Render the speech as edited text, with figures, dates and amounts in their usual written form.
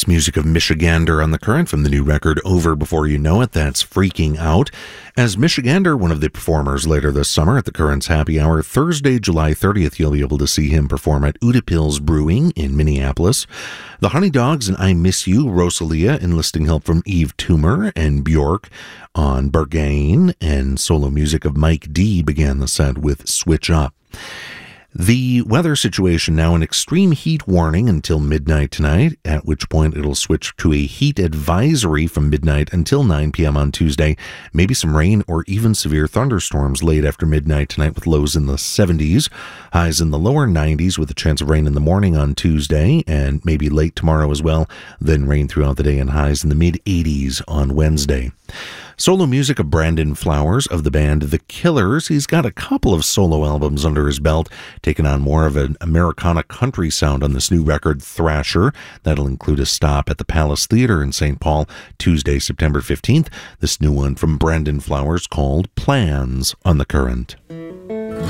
That's music of Michigander on the Current from the new record Over Before You Know It. That's Freaking Out. As Michigander, one of the performers later this summer at the Current's Happy Hour, Thursday, July 30th, you'll be able to see him perform at Utapils Brewing in Minneapolis. The Honey Dogs and I Miss You, Rosalia, enlisting help from Eve Toomer and Bjork on Bergain, and solo music of Mike D began the set with Switch Up. The weather situation now, an extreme heat warning until midnight tonight, at which point it'll switch to a heat advisory from midnight until 9 p.m. on Tuesday. Maybe some rain or even severe thunderstorms late after midnight tonight with lows in the 70s, highs in the lower 90s with a chance of rain in the morning on Tuesday and maybe late tomorrow as well. Then rain throughout the day and highs in the mid-80s on Wednesday. Solo music of Brandon Flowers of the band The Killers. He's got a couple of solo albums under his belt, taking on more of an Americana country sound on this new record, Thrasher. That'll include a stop at the Palace Theater in St. Paul Tuesday, September 15th. This new one from Brandon Flowers called Plans on the Current.